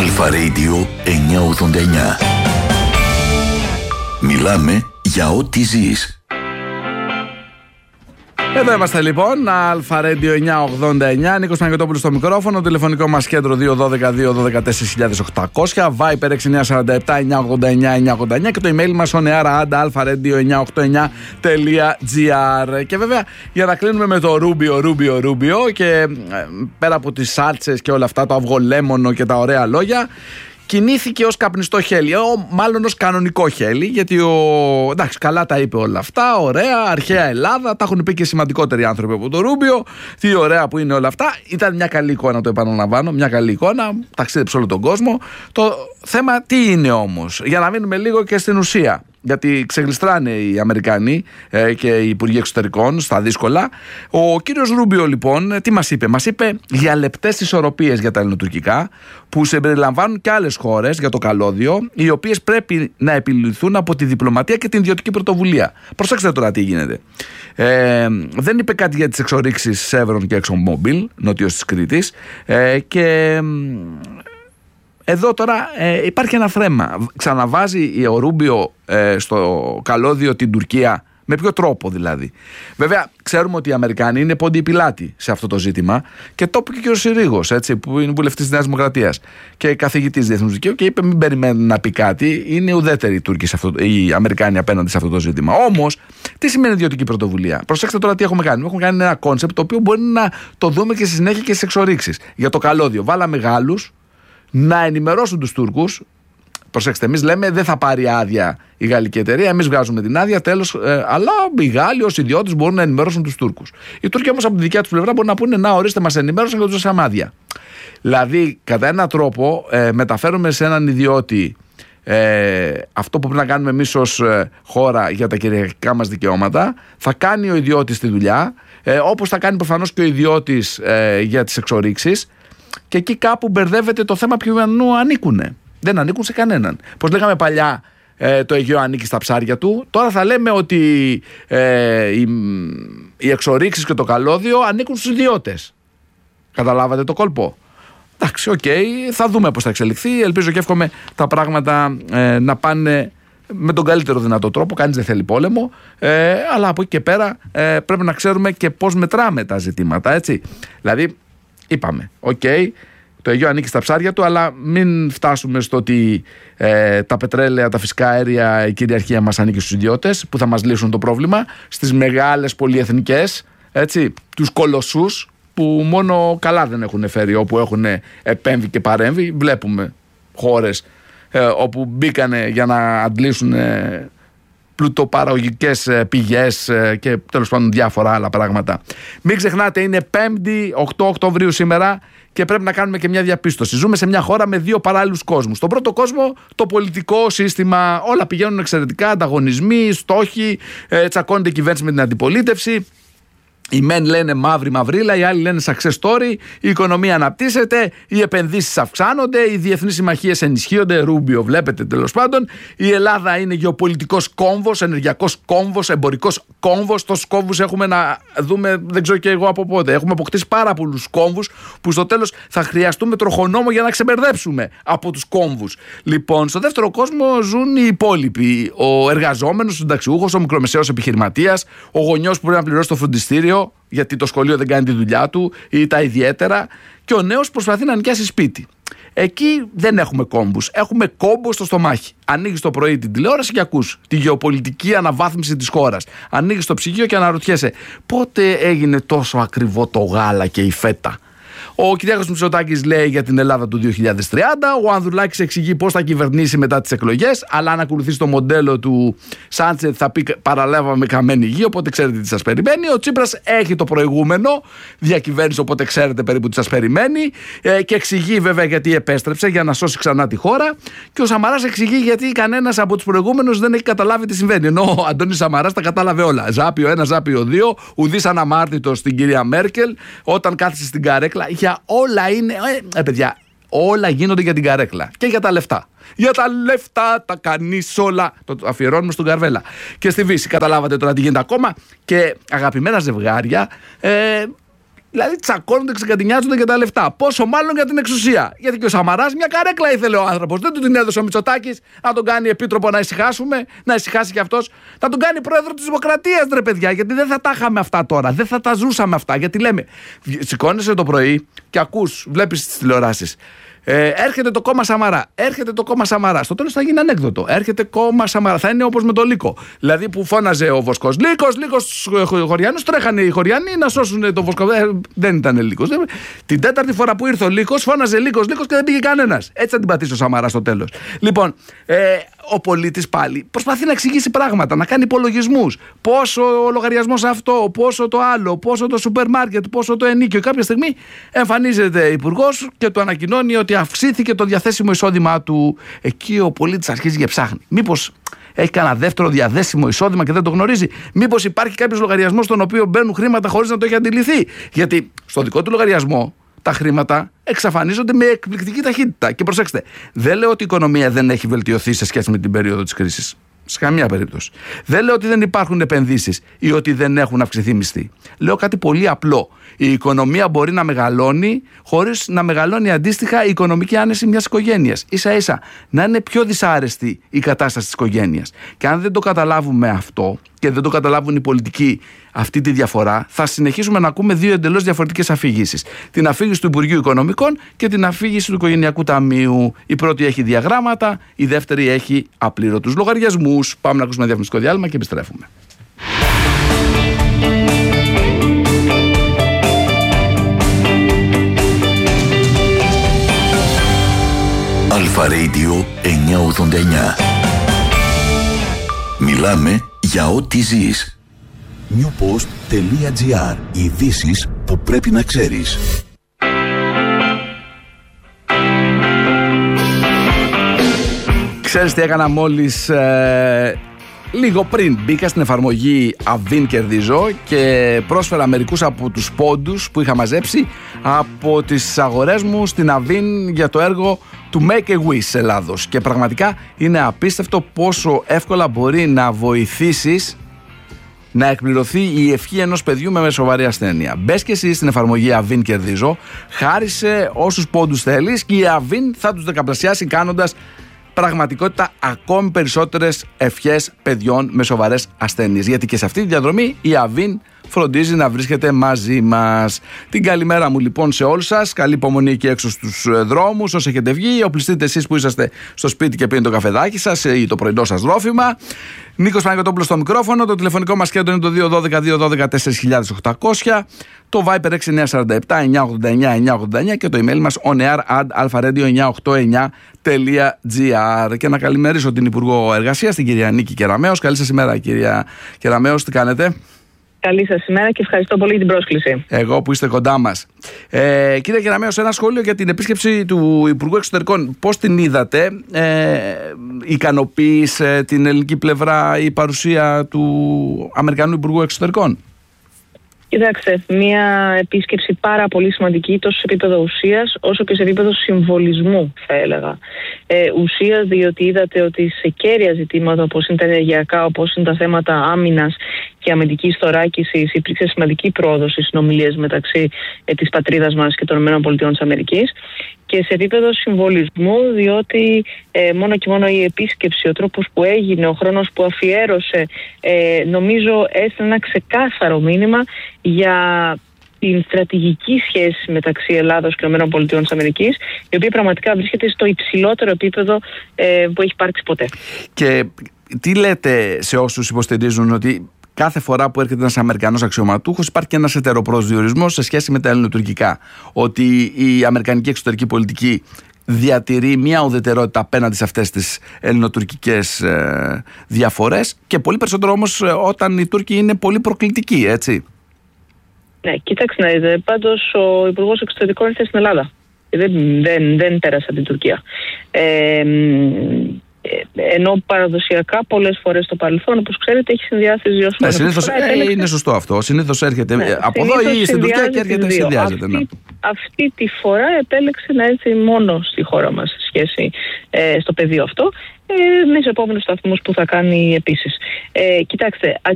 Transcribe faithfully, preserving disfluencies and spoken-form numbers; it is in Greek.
Αλφα Radio εννιακόσια ογδόντα εννιά. Μιλάμε για ό,τι ζεις. Εδώ είμαστε λοιπόν, Αλφα Radio εννιακόσια ογδόντα εννιά, Νίκος Παναγιωτόπουλος στο μικρόφωνο, τηλεφωνικό μας κέντρο δύο ένα δύο δύο ένα δύο τέσσερα χιλιάδες οκτακόσια, Viper έξι εννιά τέσσερα επτά εννιακόσια ογδόντα εννιά εννιακόσια ογδόντα εννιά και το email μας on air at alpha radio εννιακόσια ογδόντα εννιά τελεία gr. Και βέβαια για να κλείνουμε με το Ρούμπιο, Ρούμπιο, Ρούμπιο και ε, πέρα από τις σάλτσες και όλα αυτά, το αυγολέμονο και τα ωραία λόγια, κινήθηκε ως καπνιστό χέλι, ο, μάλλον ως κανονικό χέλι, γιατί ο, εντάξει, καλά τα είπε όλα αυτά, ωραία, αρχαία Ελλάδα, τα έχουν πει και σημαντικότεροι άνθρωποι από το Ρούμπιο, τι ωραία που είναι όλα αυτά. Ήταν μια καλή εικόνα, το επαναλαμβάνω, μια καλή εικόνα, ταξίδεψε όλο τον κόσμο. Το θέμα τι είναι όμως, για να μείνουμε λίγο και στην ουσία, γιατί ξεγλιστράνε οι Αμερικανοί ε, και οι Υπουργοί Εξωτερικών στα δύσκολα. Ο κύριος Ρούμπιο λοιπόν τι μας είπε? Μας είπε για λεπτές ισορροπίες για τα ελληνοτουρκικά που συμπεριλαμβάνουν και άλλες χώρες για το καλώδιο, οι οποίες πρέπει να επιληθούν από τη διπλωματία και την ιδιωτική πρωτοβουλία. Προσέξτε τώρα τι γίνεται. Ε, δεν είπε κάτι για τις εξορίξεις Chevron και ExxonMobil, νότιος της Κρήτης, ε, και... Εδώ τώρα ε, υπάρχει ένα φρέμα. Ξαναβάζει ο Ρούμπιο ε, στο καλώδιο την Τουρκία. Με ποιο τρόπο δηλαδή? Βέβαια, ξέρουμε ότι οι Αμερικάνοι είναι πόντι πιλάτη σε αυτό το ζήτημα και το είπε και ο Συρίγος, έτσι, που είναι βουλευτής της Νέας Δημοκρατίας και καθηγητής διεθνούς δικαίου, και είπε: μην περιμένουν να πει κάτι. Είναι ουδέτεροι οι Τούρκοι, σε αυτό, οι Αμερικάνοι απέναντι σε αυτό το ζήτημα. Όμως, τι σημαίνει ιδιωτική πρωτοβουλία? Προσέξτε τώρα τι έχουμε κάνει. Έχουμε κάνει ένα κόνσεπτ το οποίο μπορεί να το δούμε και στη συνέχεια και στις εξορίξεις. Για το καλώδιο, βάλαμε Γάλλους να ενημερώσουν τους Τούρκους. Προσέξτε, εμείς λέμε δεν θα πάρει άδεια η γαλλική εταιρεία, εμείς βγάζουμε την άδεια, τέλος, ε, αλλά οι Γάλλοι ως ιδιώτες μπορούν να ενημερώσουν τους Τούρκους. Οι Τούρκοι όμως από τη δικιά τους πλευρά μπορούν να πούνε: να, ορίστε, μας ενημέρωσαν και τους δώσαμε άδεια. Δηλαδή, κατά έναν τρόπο, ε, μεταφέρουμε σε έναν ιδιώτη ε, αυτό που πρέπει να κάνουμε εμείς ως ε, χώρα για τα κυριαρχικά μας δικαιώματα. Θα κάνει ο ιδιώτης τη δουλειά, ε, όπως θα κάνει προφανώς και ο ιδιώτης ε, για τις εξορίξεις. Και εκεί κάπου μπερδεύεται το θέμα ποιου ανήκουνε. Δεν ανήκουν σε κανέναν. Πώς λέγαμε παλιά, ε, το Αιγαίο ανήκει στα ψάρια του. Τώρα θα λέμε ότι ε, οι, οι εξορίξεις και το καλώδιο ανήκουν στους ιδιώτες. Καταλάβατε το κόλπο? Εντάξει, οκ, okay, θα δούμε πώς θα εξελιχθεί. Ελπίζω και εύχομαι τα πράγματα ε, να πάνε με τον καλύτερο δυνατό τρόπο. Κανείς δεν θέλει πόλεμο, ε, αλλά από εκεί και πέρα ε, πρέπει να ξέρουμε και πώς μετράμε τα ζητήματα, έτσι. Δηλαδή, είπαμε, οκ, okay, το Αιγαίο ανήκει στα ψάρια του, αλλά μην φτάσουμε στο ότι ε, τα πετρέλαια, τα φυσικά αέρια, η κυριαρχία μας ανήκει στους ιδιώτες που θα μας λύσουν το πρόβλημα. Στις μεγάλες πολυεθνικές, έτσι, τους κολοσσούς που μόνο καλά δεν έχουν φέρει, όπου έχουν επέμβει και παρέμβει. Βλέπουμε χώρες ε, όπου μπήκανε για να αντλήσουν ε, πλουτοπαραγωγικές πηγές και τέλος πάντων διάφορα άλλα πράγματα. Μην ξεχνάτε, είναι Πέμπτη, οκτώ Οκτωβρίου σήμερα, και πρέπει να κάνουμε και μια διαπίστωση. Ζούμε σε μια χώρα με δύο παράλληλους κόσμους. Στον πρώτο κόσμο, το πολιτικό σύστημα, όλα πηγαίνουν εξαιρετικά, ανταγωνισμοί, στόχοι, ε, τσακώνεται η κυβέρνηση με την αντιπολίτευση. Οι μεν λένε μαύρη μαυρίλα, οι άλλοι λένε success story, η οικονομία αναπτύσσεται, οι επενδύσεις αυξάνονται, οι διεθνείς συμμαχίες ενισχύονται, Ρούμπιο βλέπετε τέλος πάντων. Η Ελλάδα είναι γεωπολιτικός κόμβος, ενεργειακός κόμβος, εμπορικός κόμβος. Τόσους κόμβους έχουμε να δούμε, δεν ξέρω και εγώ από πότε. Έχουμε αποκτήσει πάρα πολλούς κόμβους που στο τέλος θα χρειαστούμε τροχονόμο για να ξεμπερδέψουμε από τους κόμβους. Λοιπόν, στο δεύτερο κόσμο ζουν οι υπόλοιποι. Ο εργαζόμενος, ο συνταξιούχος, ο μικρομεσαίος επιχειρηματίας, ο γονιός που πρέπει να πληρώσει το φροντιστήριο γιατί το σχολείο δεν κάνει τη δουλειά του ή τα ιδιαίτερα, και ο νέος προσπαθεί να νοικιάσει σπίτι. Εκεί δεν έχουμε κόμπους. Έχουμε κόμπο στο στομάχι. Ανοίγεις το πρωί την τηλεόραση και ακούς τη γεωπολιτική αναβάθμιση της χώρας. Ανοίγεις το ψυγείο και αναρωτιέσαι πότε έγινε τόσο ακριβό το γάλα και η φέτα. Ο Κυριάκος Μητσοτάκης λέει για την Ελλάδα του δύο χιλιάδες τριάντα. Ο Ανδρουλάκης εξηγεί πώς θα κυβερνήσει μετά τις εκλογές. Αλλά αν ακολουθήσει το μοντέλο του Σάντσετ θα πει παραλάβαμε καμένη γη. Οπότε ξέρετε τι σας περιμένει. Ο Τσίπρας έχει το προηγούμενο διακυβέρνηση, οπότε ξέρετε περίπου τι σας περιμένει. Ε, και εξηγεί βέβαια γιατί επέστρεψε για να σώσει ξανά τη χώρα. Και ο Σαμαράς εξηγεί γιατί κανένας από τους προηγούμενους δεν έχει καταλάβει τι συμβαίνει. Ενώ ο Αντώνης Σαμαράς τα κατάλαβε όλα. Ζάπιο ένα, ζάπιο δύο. Ουδής αναμάρτητος στην κυρία Μέρκελ όταν κάθισε στην καρέκλα. Για όλα είναι, ε, ε, παιδιά, όλα γίνονται για την καρέκλα και για τα λεφτά. Για τα λεφτά τα κανείς όλα. Το αφιερώνουμε στον Καρβέλα. Και στη Βύση, καταλάβατε τώρα τι γίνεται ακόμα. Και αγαπημένα ζευγάρια, ε, Δηλαδή τσακώνονται, ξεκατηνιάζονται για τα λεφτά. Πόσο μάλλον για την εξουσία. Γιατί και ο Σαμαράς μια καρέκλα ήθελε ο άνθρωπος. Δεν του την έδωσε ο Μητσοτάκης να τον κάνει επίτροπο να ησυχάσουμε, να ησυχάσει κι αυτός. Να τον κάνει πρόεδρο της Δημοκρατίας, ρε παιδιά. Γιατί δεν θα τα είχαμε αυτά τώρα. Δεν θα τα ζούσαμε αυτά. Γιατί λέμε, σηκώνεσαι το πρωί και ακούς, βλέπεις τις τηλεοράσεις. Ε, έρχεται το κόμμα Σαμαρά. Έρχεται το κόμμα Σαμαρά. Στο τέλος θα γίνει ανέκδοτο. Έρχεται κόμμα Σαμαρά. Θα είναι όπως με το Λύκο. Δηλαδή που φώναζε ο Βοσκός. Λύκος, Λύκος, Χωριανός. Τρέχανε οι Χωριανοί να σώσουν τον Βοσκό. Ε, δεν ήταν Λύκος. Την τέταρτη φορά που ήρθε ο Λύκος, φώναζε Λύκος, Λύκος και δεν πήγε κανένας. Έτσι θα την πατήσει ο Σαμαρά στο τέλος. Λοιπόν, ε, ο πολίτης πάλι προσπαθεί να εξηγήσει πράγματα, να κάνει υπολογισμούς. Πόσο ο λογαριασμός αυτό, πόσο το άλλο, πόσο το σούπερ μάρκετ, πόσο το ενίκιο. Κάποια στιγμή εμφανίζεται υπουργός και του ανακοινώνει ότι αυξήθηκε το διαθέσιμο εισόδημά του. Εκεί ο πολίτης αρχίζει και ψάχνει. Μήπως έχει κανένα δεύτερο διαθέσιμο εισόδημα και δεν το γνωρίζει? Μήπως υπάρχει κάποιος λογαριασμός στον οποίο μπαίνουν χρήματα χωρίς να το έχει αντιληφθεί? Γιατί στο δικό του λογαριασμό τα χρήματα εξαφανίζονται με εκπληκτική ταχύτητα. Και προσέξτε, δεν λέω ότι η οικονομία δεν έχει βελτιωθεί σε σχέση με την περίοδο της κρίσης. Σε καμία περίπτωση. Δεν λέω ότι δεν υπάρχουν επενδύσεις ή ότι δεν έχουν αυξηθεί μισθοί. Λέω κάτι πολύ απλό. Η οικονομία μπορεί να μεγαλώνει χωρίς να μεγαλώνει αντίστοιχα η οικονομική άνεση μιας οικογένειας. Ίσα ίσα να είναι πιο δυσάρεστη η κατάσταση της οικογένειας. Και αν δεν το καταλάβουμε αυτό και δεν το καταλάβουν οι πολιτικοί αυτή τη διαφορά, θα συνεχίσουμε να ακούμε δύο εντελώς διαφορετικές αφήγησεις. Την αφήγηση του Υπουργείου Οικονομικών και την αφήγηση του Οικογενειακού Ταμείου. Η πρώτη έχει διαγράμματα, η δεύτερη έχει απλήρωτους λογαριασμούς. Πάμε να ακούσουμε ένα διαφημιστικό διάλειμμα και επιστρέφουμε. Αλφα Radio εννιακόσια ογδόντα εννιά. Μιλάμε για ό,τι ζεις. newpost.gr. Ειδήσεις που πρέπει να ξέρεις. Ξέρεις τι έκανα μόλις ε, λίγο πριν? Μπήκα στην εφαρμογή Avin Κερδίζω και πρόσφερα μερικούς από τους πόντους που είχα μαζέψει από τις αγορές μου στην Avin για το έργο του Make a Wish Ελλάδος. Και πραγματικά είναι απίστευτο πόσο εύκολα μπορεί να βοηθήσεις να εκπληρωθεί η ευχή ενός παιδιού με σοβαρή ασθένεια. Μπες και εσύ στην εφαρμογή Avin Κερδίζω, χάρισε όσους πόντους θέλεις και η Avin θα τους δεκαπλασιάσει κάνοντας πραγματικότητα ακόμη περισσότερες ευχές παιδιών με σοβαρές ασθένειες. Γιατί και σε αυτή τη διαδρομή η Avin φροντίζει να βρίσκεται μαζί μας. Την καλημέρα μου λοιπόν σε όλους σας. Καλή υπομονή και έξω στους δρόμους όσοι έχετε βγει. Οπλιστείτε εσείς που είσαστε στο σπίτι και πίνετε το καφεδάκι σας ή το πρωινό σας ρόφημα. Νίκος Παναγιωτόπουλος στο μικρόφωνο. Το τηλεφωνικό μας κέντρο είναι το δύο ένα δύο δύο ένα δύο τέσσερα χιλιάδες οκτακόσια. Το Viber έξι εννιά τέσσερα επτά εννιά ογδόντα εννιά εννιά ογδόντα εννιά και το email μας onair at alpha radio εννιακόσια ογδόντα εννιά τελεία gr. Και να καλημερίσω την Υπουργό Εργασίας, την κυρία Νίκη Κεραμέως. Καλή σας ημέρα, κυρία Κεραμέως, τι κάνετε? Καλή σας ημέρα και ευχαριστώ πολύ για την πρόσκληση. Εγώ που είστε κοντά μας. Ε, κύριε Κεραμέως, ένα σχόλιο για την επίσκεψη του Υπουργού Εξωτερικών. Πώς την είδατε? Ε, ικανοποίησε την ελληνική πλευρά η παρουσία του Αμερικανού Υπουργού Εξωτερικών? Κοιτάξτε, μια επίσκεψη πάρα πολύ σημαντική τόσο σε επίπεδο ουσίας όσο και σε επίπεδο συμβολισμού, θα έλεγα. Ε, ουσίας διότι είδατε ότι σε κέρια ζητήματα όπως είναι τα ενεργειακά, όπως είναι τα θέματα άμυνας και αμυντικής θωράκισης υπήρξε σημαντική πρόοδος στις συνομιλίες μεταξύ ε, της πατρίδας μας και των ΗΠΑ. Και σε επίπεδο συμβολισμού, διότι ε, μόνο και μόνο η επίσκεψη, ο τρόπος που έγινε, ο χρόνος που αφιέρωσε, ε, νομίζω έστειλε ένα ξεκάθαρο μήνυμα για την στρατηγική σχέση μεταξύ Ελλάδος και ΗΠΑ, η οποία πραγματικά βρίσκεται στο υψηλότερο επίπεδο ε, που έχει υπάρξει ποτέ. Και τι λέτε σε όσους υποστηρίζουν ότι κάθε φορά που έρχεται ένας Αμερικανός αξιωματούχος υπάρχει και ένας ετεροπροσδιορισμός σε σχέση με τα ελληνοτουρκικά? Ότι η αμερικανική εξωτερική πολιτική διατηρεί μια ουδετερότητα απέναντι σε αυτές τις ελληνοτουρκικές ε, διαφορές και πολύ περισσότερο όμως όταν οι Τούρκοι είναι πολύ προκλητικοί, έτσι? Ναι, κοιτάξτε να δείτε. Πάντως ο Υπουργός Εξωτερικών ήρθε στην Ελλάδα. Δεν, δεν, δεν πέρασε από την Τουρκία. Ε, ενώ παραδοσιακά πολλές φορές στο παρελθόν, όπως ξέρετε, έχει συνδυάσει τις δύο ναι, συνήθως, ε, επέλεξε... Είναι σωστό αυτό. Συνήθως έρχεται ναι, από συνήθως εδώ ή στην Τουρκία και έρχεται συνδυάζεται. Αυτή, ναι. αυτή τη φορά επέλεξε να έρθει μόνο στη χώρα μας σχέση ε, στο πεδίο αυτό, ε, με τους επόμενους σταθμούς που θα κάνει επίσης. Ε, κοιτάξτε,